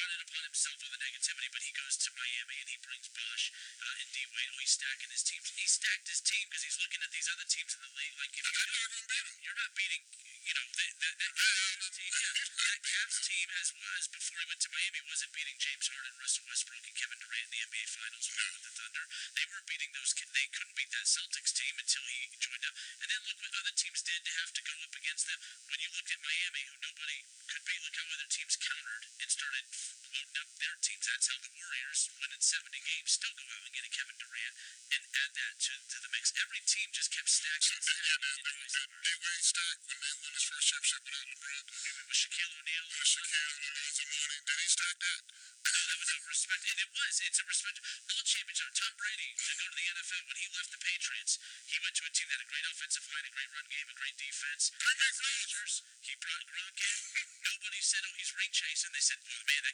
brought it upon himself all the negativity, but he goes to Miami and he brings Bosh and D Wade. Oh, he's stacking his teams. He stacked his team because he's looking at these other teams in the league. Like, if you're not beating, that team. Yeah, that Cavs team was before he went to Miami wasn't beating James Harden, Russell Westbrook, and Kevin Durant in the NBA Finals with the Thunder. They weren't beating those. They couldn't beat that Celtics team until he joined up. And then look what other teams did to have to go up against them. When you looked at Miami, who nobody could beat, look how other teams countered and started loading up their teams. That's how the Warriors win in 70 games. Still go out and get a Kevin Durant and add that to the mix. Every team just kept stacking. D-Wade stacked when they won his first championship without LeBron. With Shaquille O'Neal. Alonzo Mourning. Did he stack that? No, that was a respect. And it was. It's a respect. All championship. Tom Brady, to go to the NFL, when he left the Patriots, he went to a team that had a great offensive line, a great run game, a great defense. Rodgers, he brought Gronk in. Nobody said, oh, he's ring chasing. They said, oh, man, that